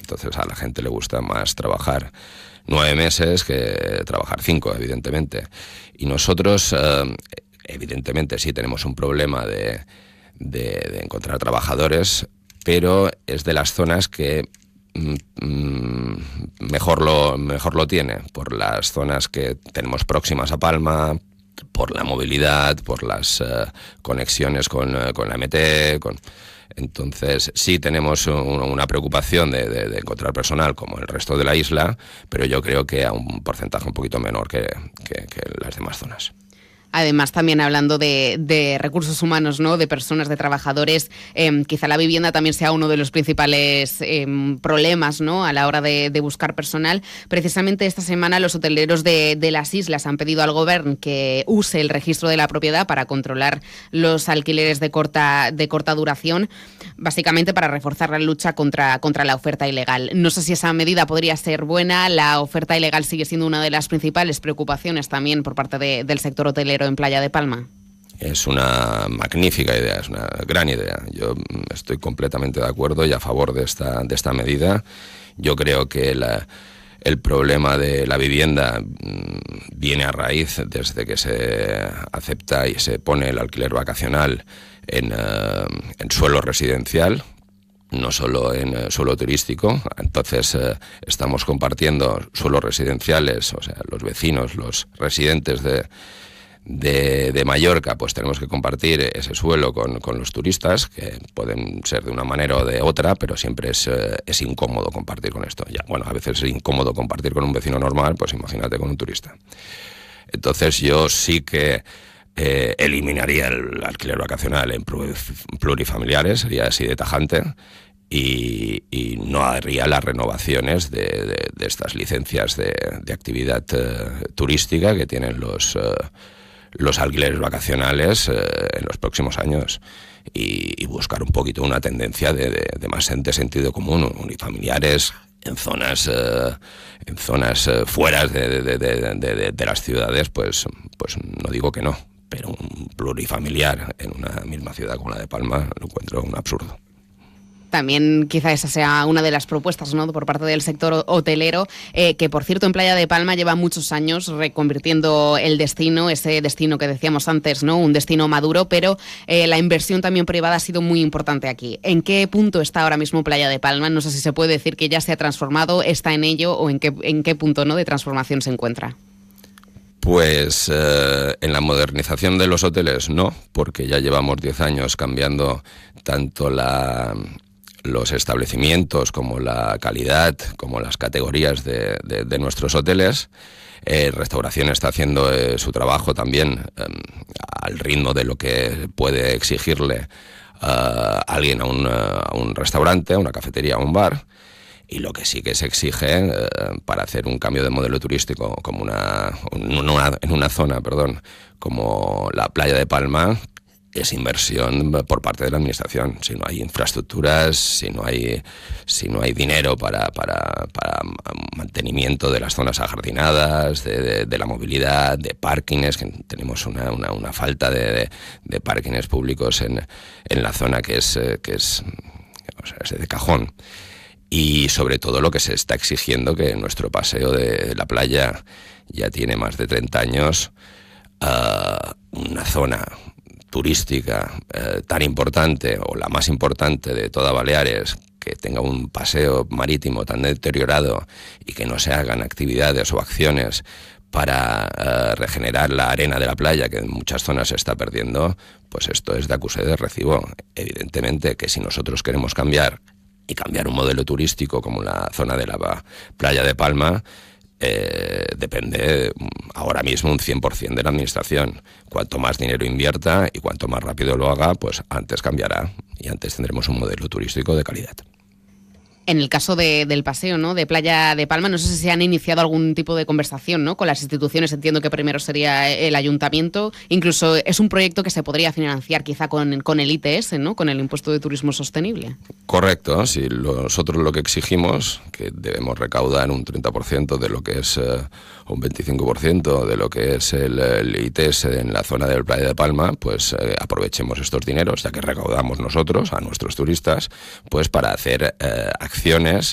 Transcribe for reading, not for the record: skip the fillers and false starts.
Entonces a la gente le gusta más trabajar 9 meses que trabajar 5, evidentemente. Y nosotros, evidentemente, sí tenemos un problema de encontrar trabajadores, pero es de las zonas que mejor lo tiene, por las zonas que tenemos próximas a Palma, por la movilidad, por las conexiones con la MT, Entonces sí tenemos una preocupación de encontrar personal como el resto de la isla, pero yo creo que a un porcentaje un poquito menor que las demás zonas. Además, también hablando de recursos humanos, ¿no? De personas, de trabajadores, quizá la vivienda también sea uno de los principales problemas, ¿no? A la hora de buscar personal. Precisamente esta semana los hoteleros de las islas han pedido al Govern que use el registro de la propiedad para controlar los alquileres de corta duración, básicamente para reforzar la lucha contra la oferta ilegal. No sé si esa medida podría ser buena. La oferta ilegal sigue siendo una de las principales preocupaciones también por parte del sector hotelero en Playa de Palma. Es una magnífica idea, es una gran idea. Yo estoy completamente de acuerdo y a favor de esta medida. Yo creo que el problema de la vivienda viene a raíz desde que se acepta y se pone el alquiler vacacional en suelo residencial, no solo en suelo turístico. Entonces estamos compartiendo suelos residenciales, o sea, los vecinos, los residentes de Mallorca, pues tenemos que compartir ese suelo con los turistas, que pueden ser de una manera o de otra, pero siempre es incómodo compartir con esto. Ya, bueno, a veces es incómodo compartir con un vecino normal, pues imagínate con un turista. Entonces yo sí que eliminaría el alquiler vacacional en plurifamiliares, sería así de tajante, y no haría las renovaciones de estas licencias de actividad turística que tienen los alquileres vacacionales en los próximos años, y buscar un poquito una tendencia de más sentido común, unifamiliares en zonas fuera de las ciudades, pues no digo que no, pero un plurifamiliar en una misma ciudad como la de Palma lo encuentro un absurdo. También quizá esa sea una de las propuestas, ¿no?, por parte del sector hotelero, que por cierto en Playa de Palma lleva muchos años reconvirtiendo el destino, ese destino que decíamos antes, ¿no?, un destino maduro, pero la inversión también privada ha sido muy importante aquí. ¿En qué punto está ahora mismo Playa de Palma? No sé si se puede decir que ya se ha transformado, está en ello, o en qué punto, ¿no?, de transformación se encuentra. Pues en la modernización de los hoteles no, porque ya llevamos 10 años cambiando tanto los establecimientos como la calidad, como las categorías de nuestros hoteles. Restauración está haciendo su trabajo también al ritmo de lo que puede exigirle alguien a un restaurante, a una cafetería, a un bar. Y lo que sí que se exige para hacer un cambio de modelo turístico como en una zona, como la Playa de Palma, es inversión por parte de la administración. Si no hay infraestructuras, si no hay dinero para mantenimiento de las zonas ajardinadas, de la movilidad, de parkings, que tenemos una falta de parkings públicos en la zona que es de cajón. Y sobre todo lo que se está exigiendo, que nuestro paseo de la playa ya tiene más de 30 años, una zona turística tan importante, o la más importante de toda Baleares, que tenga un paseo marítimo tan deteriorado y que no se hagan actividades o acciones para regenerar la arena de la playa, que en muchas zonas se está perdiendo, pues esto es de acuse de recibo. Evidentemente que si nosotros queremos cambiar un modelo turístico como la zona de la Playa de Palma, depende ahora mismo un 100% de la administración. Cuanto más dinero invierta y cuanto más rápido lo haga, pues antes cambiará y antes tendremos un modelo turístico de calidad. En el caso del paseo, ¿no?, de Playa de Palma, no sé si se han iniciado algún tipo de conversación, ¿no?, con las instituciones. Entiendo que primero sería el ayuntamiento. Incluso es un proyecto que se podría financiar quizá con el ITS, ¿no?, con el Impuesto de Turismo Sostenible. Correcto. Si nosotros lo que exigimos, que debemos recaudar un 30% de lo que es, un 25% de lo que es el ITS en la zona del Playa de Palma, pues aprovechemos estos dineros, ya que recaudamos nosotros, a nuestros turistas, pues para hacer acciones